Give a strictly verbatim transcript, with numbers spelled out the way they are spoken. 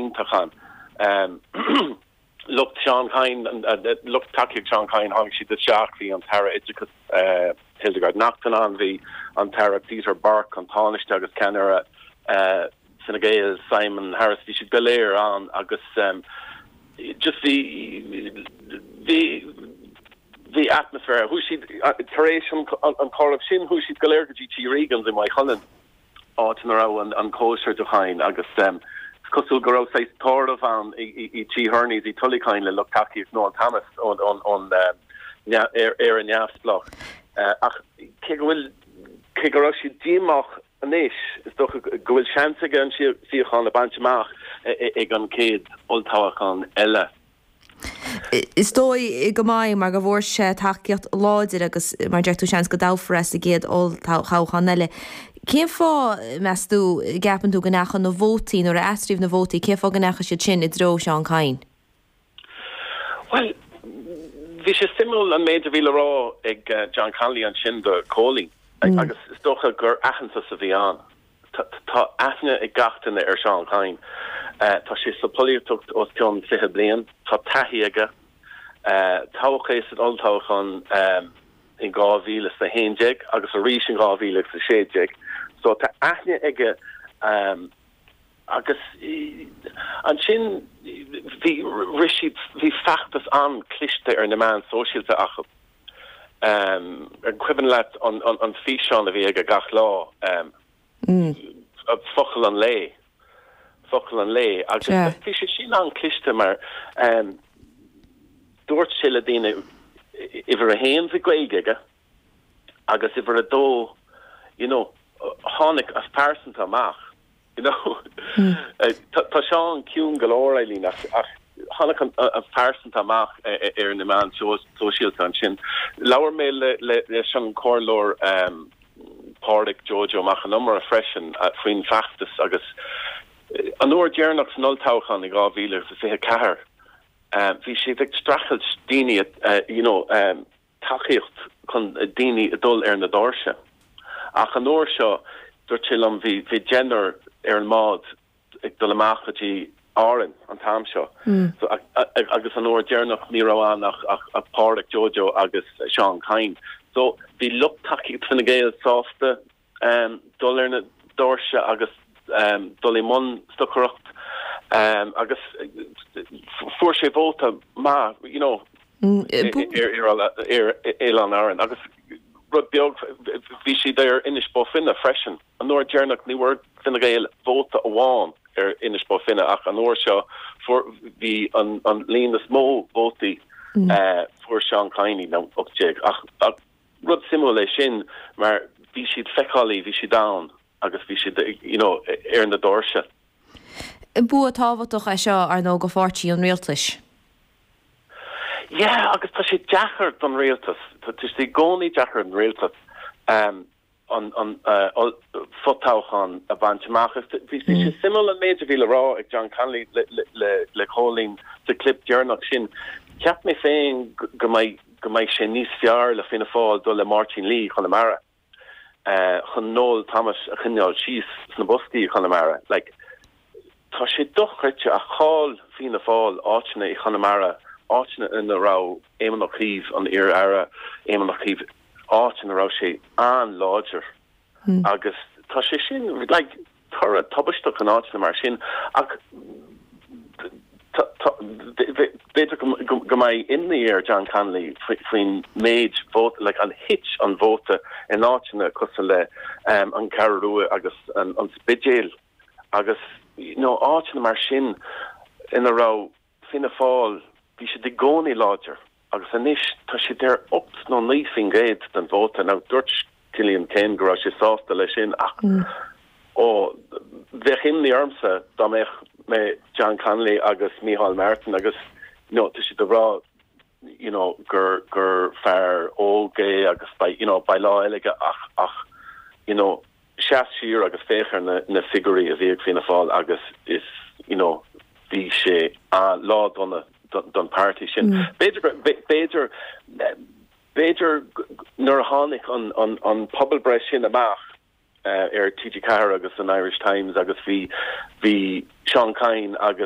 intachan. Um, looked Sean Kine and uh, looked Taki Sean Kine how she did Sharky on Tara Idicus uh, Hildegard Nocton on the on Tara Peter Burke on Tanish Agus Kenner uh Senegal Simon Harris we should Belair on Agus um, just the the the atmosphere who she uh, Teration on Corp Shin who she's Galer G T Regans in my Holland Autumn and and Kosher to Hine Agus um Custle go outside third of an e T Herney's e Tully kindly look tacky if no Thomas on on on um air and Yaf's block. Uh ach Kigwil Kigaroshi Dimach Anish is doch Gwil chance again she see on a bunch mach ag an kid old tower on Ella. Is dói go mai mar go bhór sé takeíocht láidir agus mar deirtú seans go dáfras a géad ó cháchan eile. Cén fá measú gapan tú gannachcha na bhótaí nó a aistríomh na bhótaí, cén fá gannachcha sé sin i dro Seán Cain? Well, bhí sé simú an méid a bhíle rá ag uh, John Conley an sin de cóling. Mm. Agus is dócha gur achananta sa bhí an. Tá aithne ag gachtainna ar Seán Cain. Uh, tá sé sa políocht os tion fiche blian, tá tahi aige, uh, tácha is an oltáchan um, in gávíle sa hénjeg, agus a ríis in gávíle sa séjeg. So tá aithne aige um, agus an sin hí rishid hí fachtas an cliste ar na man sosialte achab. Um, ar cuiban let an, an, an fisean a bhí aige gach lá um, mm. a fochel an lei. Focal an lei agus yeah. Fi sin an cliste mar um, dúirt sile dine iver a héin a gweige agus iver a dó you know hánig as person amach you know mm. uh, tá seán ciún galóir elín ach hánig as person amach ar na man social an sin lawer mé le le sean corlór um, páric Jojo mach an nummer a freisin at faoin fachtas agus an oor dearnach san oltáchan i gávíle sa fé cahar. Bhí sé ag strachelt daoine you know um, takeíocht chun daoine a dul ar na dáirse. Ach an oor seo dúirt am bhí bhí gender ar an mád ag dul amachchatí áan an tam seo. Mm. So agus an oor dearnach ní raán ach ach páric Jojo agus Seán Cain. So bhí lucht takeíocht fan na géal sásta um, dul ar na dáirse agus um Dolimon Stuckrocht um agus for sé volta ma you know er elan aran agus rud beag vi si there inish bo finna freshen an nor journal ni word finna gael volta awan er inish bo finna ach an or seo for vi an an lean the small voti uh for Seán Cain now upjig ach ach rud simulation maar vi si fekali vi si down agus bhí si you know ar an na dáirse. Bu a tábhaach é seo ar nó go fáirtíí an rialtas? Yeah, agus tá sé deachar don rialtas. Tá sé gcónaí deachar an rialtas um, an an uh, fotáchan a bhaintach. Bhí sé simú an méid a bhí le rá ag John Conley le le le cholín de clip dearnach sin. Ceap mé féin go mbeidh go mbeidh sé níos fearr le fina fáil dul le Martin Lee Connemara. Uh, chun Noel Thomas a chinneáil síos sna boscaí Connemara. Like, tá sé dochreite a cháil fina fáil áitina i Connemara, áitina ina rá éman nach críomh an ir ara, éman nach críomh áitina rá sé an láidir. Mm. Agus tá sé sin, like, tar a tabbaisteach an áitina mar sin, ach beidir go mai in the air John Conley faoin méid vote like an hitch an vote in áitina cosa le um, an Carrúa agus an, an spidéal agus you know áitina mar sin in a rá fina fáil bhí sé de gcónaí láidir agus anis tá sé der up nó nífin géad den vote ná dúirt Cillian Kane go raibh sé sásta lei sin ach ó bheith imní armsa dá méich me John Conley agus Micheál Martin agus you know to she the raw you know gur gur fair all gay agus by you know by law elega ach ach you know shas sheer agus fecher na na figure of the fina fall agus is you know the she uh law done a done party shin better better better neurohonic on on on public breast in a mach uh er T G Carr agus an Irish Times agus vi vi Seán Cain agus